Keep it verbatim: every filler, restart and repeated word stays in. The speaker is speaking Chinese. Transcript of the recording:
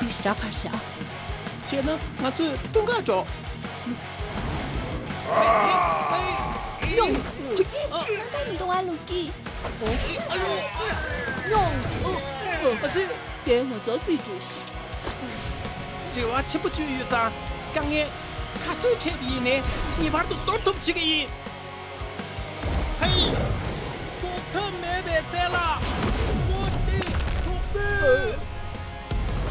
유시라 가샤. 쟤는 나도 동가죠. 용. 나가 운동할 루기. 용. 어. 어디? 给我做最主席。 这话吃不至于咋？刚也卡手切比呢，你玩都多动起个瘾。嘿，波特没别在了，我的宝贝。